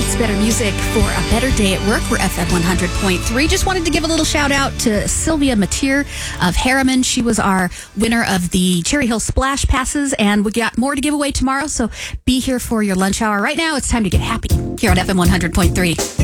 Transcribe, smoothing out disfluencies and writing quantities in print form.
It's better music for a better day at work. We're FM 100.3. Just wanted to give a little shout out to Sylvia Mateer of Harriman. She was our winner of the Cherry Hill Splash Passes, and we got more to give away tomorrow. So be here for your lunch hour. Right now, it's time to get happy here on FM 100.3.